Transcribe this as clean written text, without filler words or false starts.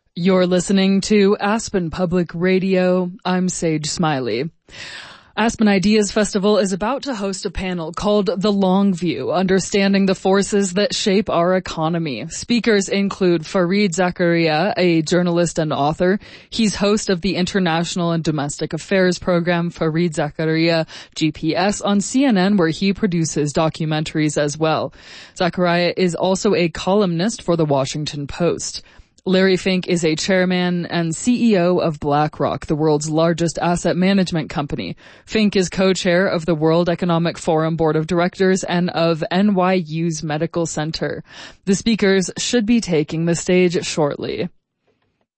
You're listening to Aspen Public Radio. I'm Sage Smiley. Aspen Ideas Festival is about to host a panel called The Long View, Understanding the Forces That Shape Our Economy. Speakers include Fareed Zakaria, a journalist and author. He's host of the International and Domestic Affairs program Fareed Zakaria GPS on CNN, where he produces documentaries as well. Zakaria is also a columnist for The Washington Post. Larry Fink is a chairman and CEO of BlackRock, the world's largest asset management company. Fink is co-chair of the World Economic Forum Board of Directors and of NYU's Medical Center. The speakers should be taking the stage shortly.